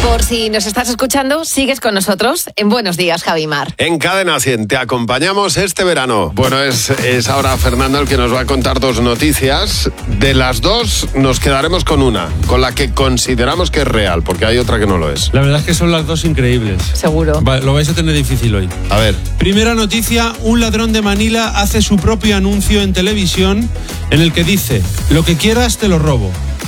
Por si nos estás escuchando, sigues con nosotros en Buenos Días, Javi Mar. En Cadena 100 te acompañamos este verano. Bueno, es ahora Fernando el que nos va a contar dos noticias. De las dos nos quedaremos con una, con la que consideramos que es real, porque hay otra que no lo es. La verdad es que son las dos increíbles. Seguro. Lo vais a tener difícil hoy. A ver. Primera noticia, un ladrón de Manila hace su propio anuncio en televisión en el que dice: lo que quieras te lo robo.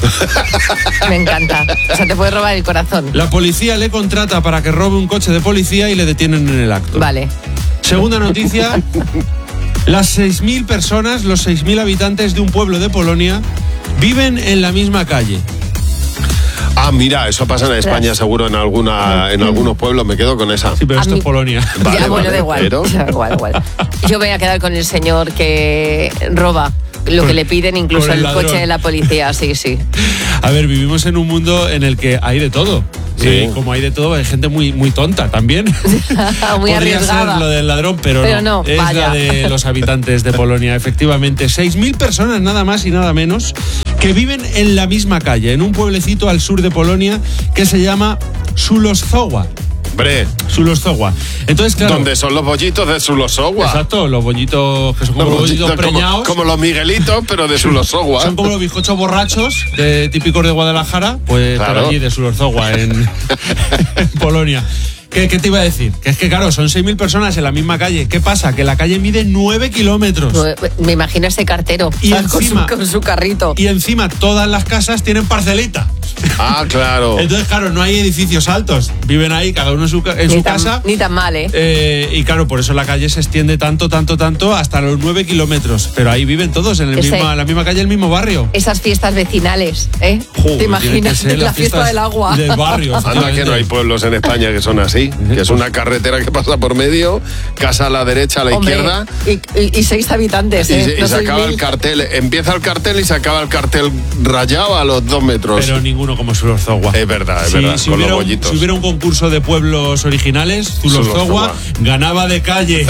Me encanta. O sea, te puede robar el corazón. La policía le contrata para que robe un coche de policía y le detienen en el acto. Vale. Segunda noticia, las 6.000 personas, los 6.000 habitantes de un pueblo de Polonia viven en la misma calle. Ah, mira, eso pasa en España seguro en algunos pueblos, me quedo con esa. Sí, pero esto es Polonia. Vale, ya, bueno, vale, da igual. pero... Da igual. Yo voy a quedar con el señor que roba lo que le piden, incluso el coche de la policía, sí. A ver, vivimos en un mundo en el que hay de todo. Sí. Como hay de todo, hay gente muy tonta también. Muy Podría arriesgada. ser lo del ladrón, pero no. Es vaya. la de los habitantes de Polonia, efectivamente. 6.000 personas nada más y nada menos que viven en la misma calle, en un pueblecito al sur de Polonia que se llama Zuloszowa. Hombre, Zuloszowa. Entonces, claro, donde son los bollitos de Zuloszowa. exacto, los bollitos que son como los bollitos preñados. Como los Miguelitos, pero de Zuloszowa. Son como los bizcochos borrachos típicos de Guadalajara, pues Claro. pero allí de Zuloszowa, en Polonia. ¿Qué te iba a decir? Que es que, claro, son 6.000 personas en la misma calle. ¿Qué pasa? Que la calle mide 9 kilómetros. Me imagino ese cartero, Y ¿sabes? encima- con su carrito. Y encima todas las casas tienen parcelita. Ah, claro. Entonces, claro, no hay edificios altos. Viven ahí, cada uno en su casa. Ni tan mal, ¿eh? Y claro, por eso la calle se extiende tanto, hasta los 9 kilómetros. Pero ahí viven todos, en la misma calle, el mismo barrio. Esas fiestas vecinales, ¿eh? Joder, ¿Te imaginas? tiene que ser La las fiesta fiestas del agua. del barrio. Anda que no hay pueblos en España que son así, que es una carretera que pasa por medio, casa a la derecha, a la Hombre, izquierda. Y 6 habitantes, ¿eh? Y No se sois acaba 1.000. el cartel, empieza el cartel y se acaba el cartel rayado a los 2 metros. Pero ninguno como Zuloszowa. Es verdad, Si con los hubiera bollitos. Si hubiera un concurso de pueblos originales, Zuloszowa Zuloszowa. ganaba de calle.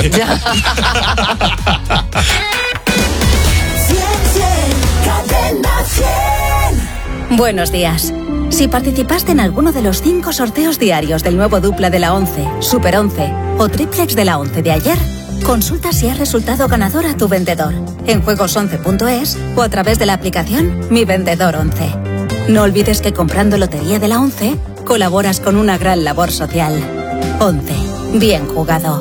Buenos días. Si participaste en alguno de los 5 sorteos diarios del nuevo dupla de la 11, Super 11 o triplex de la 11 de ayer, consulta si has resultado ganador a tu vendedor en juegos11.es o a través de la aplicación Mi Vendedor 11. No olvides que comprando Lotería de la 11 colaboras con una gran labor social. 11. Bien jugado.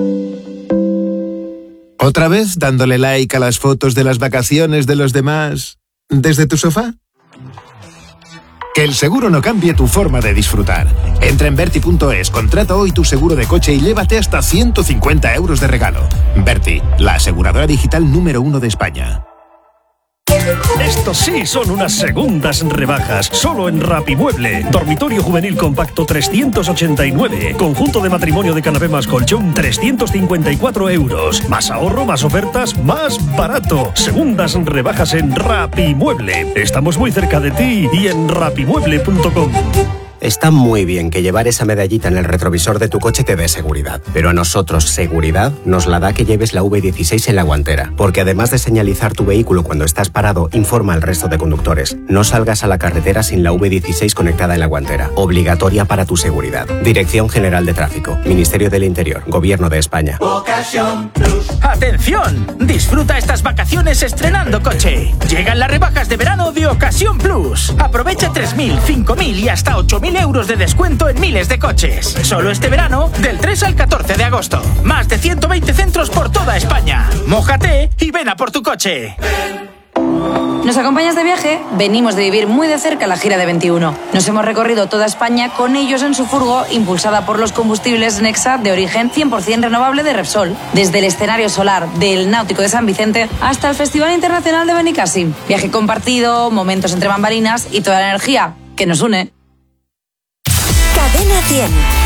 ¿Otra vez dándole like a las fotos de las vacaciones de los demás desde tu sofá? Que el seguro no cambie tu forma de disfrutar. Entra en Verti.es, contrata hoy tu seguro de coche y llévate hasta 150 euros de regalo. Verti, la aseguradora digital número 1 de España. Estos sí son unas segundas rebajas, solo en Rapimueble. Dormitorio juvenil compacto 389. Conjunto de matrimonio de canapé más colchón 354 euros. Más ahorro, más ofertas, más barato. Segundas rebajas en Rapimueble. Estamos muy cerca de ti y en rapimueble.com. Está muy bien que llevar esa medallita en el retrovisor de tu coche te dé seguridad, pero a nosotros seguridad nos la da que lleves la V16 en la guantera, porque además de señalizar tu vehículo cuando estás parado, informa al resto de conductores. No salgas a la carretera sin la V16 conectada en la guantera, obligatoria para tu seguridad. Dirección General de Tráfico, Ministerio del Interior, Gobierno de España. ¡Atención! Disfruta estas vacaciones estrenando coche. Llegan las rebajas de verano de Ocasión Plus. Aprovecha 3.000, 5.000 y hasta 8.000 euros de descuento en miles de coches. Solo este verano, del 3 al 14 de agosto. Más de 120 centros por toda España. Mójate y ven a por tu coche. ¿Nos acompañas de viaje? Venimos de vivir muy de cerca la gira de 21. Nos hemos recorrido toda España con ellos en su furgo, impulsada por los combustibles Nexa de origen 100% renovable de Repsol. Desde el escenario solar del Náutico de San Vicente hasta el Festival Internacional de Benicàssim. Viaje compartido, momentos entre bambalinas y toda la energía que nos une. Cadena 100.